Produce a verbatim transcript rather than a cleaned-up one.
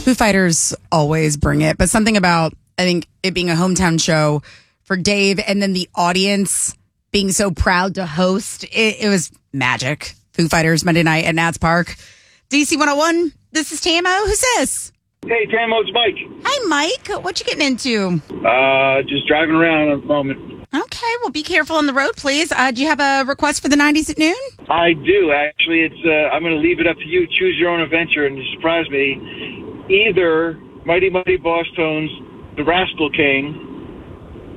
Foo Fighters always bring it, but something about, I think, it being a hometown show for Dave and then the audience being so proud to host, it, it was magic. Foo Fighters Monday night at Nats Park. D C one oh one, this is Tamo. Who's this? Hey, Tamo, it's Mike. Hi, Mike. What you getting into? Uh, just driving around at the moment. Okay, well, be careful on the road, please. Uh, do you have a request for the nineties at noon? I do, actually. It's uh, I'm going to leave it up to you. Choose your own adventure, and surprise me. Either Mighty Mighty Boss Tones, The Rascal King,